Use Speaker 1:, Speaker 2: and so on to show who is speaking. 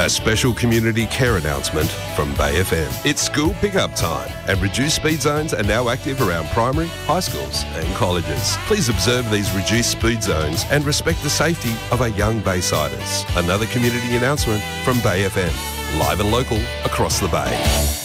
Speaker 1: A special community care announcement from Bay FM. It's school pickup time and reduced speed zones are now active around primary, high schools and colleges. Please observe these reduced speed zones and respect the safety of our young Baysiders. Another community announcement from Bay FM. Live and local across the Bay.